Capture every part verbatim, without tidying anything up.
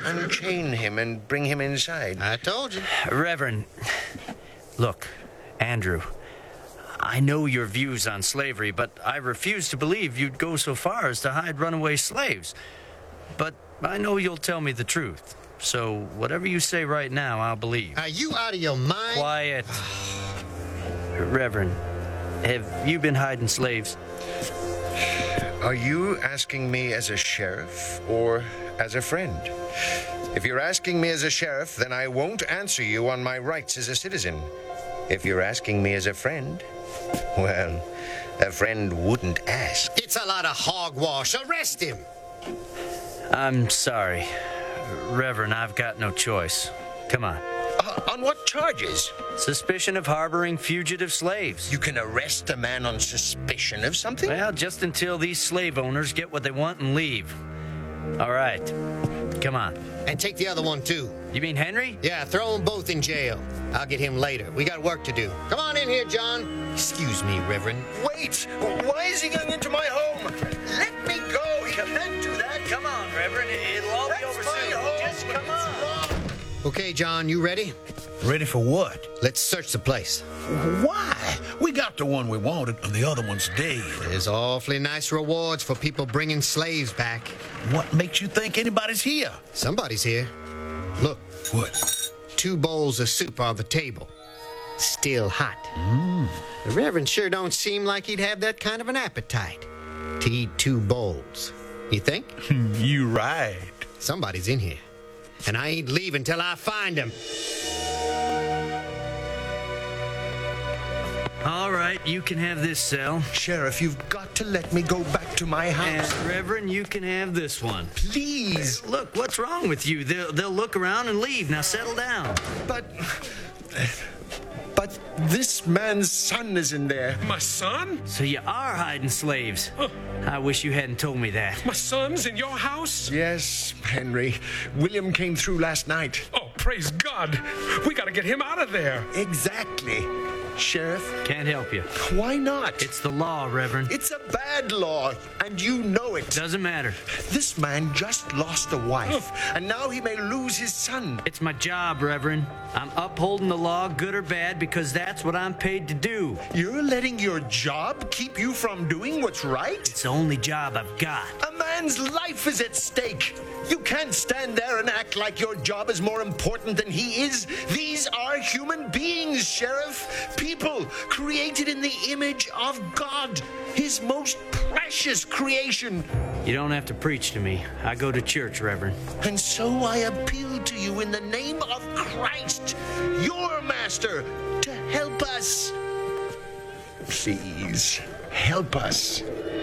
unchain him and bring him inside. I told you. Reverend, look, Andrew, I know your views on slavery, but I refuse to believe you'd go so far as to hide runaway slaves. But I know you'll tell me the truth. So whatever you say right now, I'll believe. Are you out of your mind? Quiet. Reverend, have you been hiding slaves? Are you asking me as a sheriff or as a friend? If you're asking me as a sheriff, then I won't answer you on my rights as a citizen. If you're asking me as a friend, well, a friend wouldn't ask. It's a lot of hogwash. Arrest him. I'm sorry. Reverend, I've got no choice. Come on. Uh, on what charges? Suspicion of harboring fugitive slaves. You can arrest a man on suspicion of something? Well, just until these slave owners get what they want and leave. All right. Come on. And take the other one, too. You mean Henry? Yeah, throw them both in jail. I'll get him later. We got work to do. Come on in here, John. Excuse me, Reverend. Wait! Why is he going into my home? Let me go! He can't do that. Come on, Reverend. It'll all be over soon. Just come on. Okay, John, you ready? Ready for what? Let's search the place. Why? We got the one we wanted, and the other one's dead. There's awfully nice rewards for people bringing slaves back. What makes you think anybody's here? Somebody's here. Look, What? two bowls of soup on the table. Still hot. Mm. The Reverend sure don't seem like he'd have that kind of an appetite to eat two bowls. You think? You right. Somebody's in here. And I ain't leaving till I find him. All right, you can have this cell. Sheriff, you've got to let me go back to my house. And Reverend, you can have this one. Please. Look, what's wrong with you? They'll, they'll look around and leave. Now settle down. But... But this man's son is in there. My son? So you are hiding slaves. I wish you hadn't told me that. My son's in your house? Yes, Henry. William came through last night. Oh, praise God. We gotta get him out of there. Exactly. Sheriff, Can't help you. why not? It's the law, Reverend. It's a bad law, and you know it. Doesn't matter. This man just lost a wife, and now he may lose his son. It's my job, Reverend. I'm upholding the law, good or bad, because that's what I'm paid to do. You're letting your job keep you from doing what's right? It's the only job I've got. A man's life is at stake. You can't stand there and act like your job is more important than he is. These are human beings, Sheriff. People created in the image of God, his most precious creation. You don't have to preach to me. I go to church, Reverend. And so I appeal to you in the name of Christ, your master, to help us. Please, help us.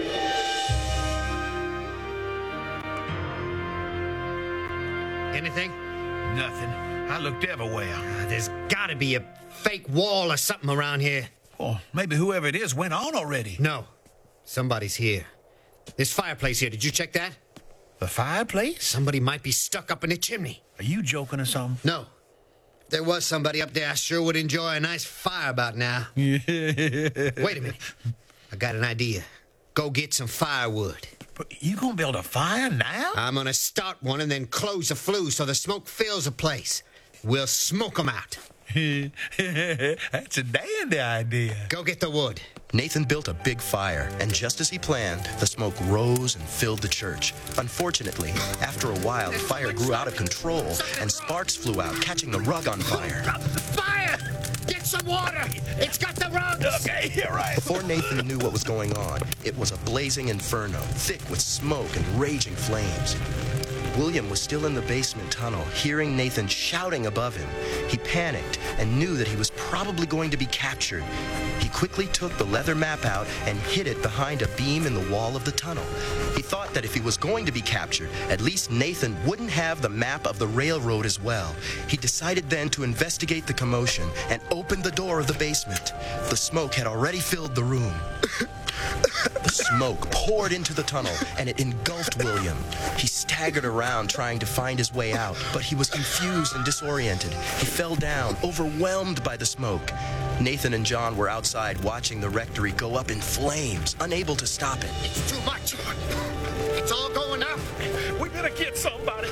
Anything? Nothing. I looked everywhere. Uh, there's gotta be a fake wall or something around here. Oh, maybe whoever it is went on already. No. Somebody's here. This fireplace here, did you check that? The fireplace? Somebody might be stuck up in the chimney. Are you joking or something? No. If there was somebody up there, I sure would enjoy a nice fire about now. Wait a minute. I got an idea. Go get some firewood. But you gonna build a fire now? I'm gonna start one and then close the flue so the smoke fills the place. We'll smoke 'em out. That's a dandy idea. Go get the wood. Nathan built a big fire, and just as he planned, the smoke rose and filled the church. Unfortunately, after a while, the fire grew out of control, and sparks flew out, catching the rug on fire. Fire! Get some water! It's got the rugs! Okay, you're right. Before Nathan knew what was going on, it was a blazing inferno, thick with smoke and raging flames. William was still in the basement tunnel, hearing Nathan shouting above him. He panicked and knew that he was probably going to be captured. He quickly took the leather map out and hid it behind a beam in the wall of the tunnel. He thought that if he was going to be captured, at least Nathan wouldn't have the map of the railroad as well. He decided then to investigate the commotion and opened the door of the basement. The smoke had already filled the room. The smoke poured into the tunnel, and it engulfed William. He staggered around trying to find his way out, but he was confused and disoriented. He fell down, overwhelmed by the smoke. Nathan and John were outside watching the rectory go up in flames, unable to stop it. It's too much. It's all going up. We better get somebody.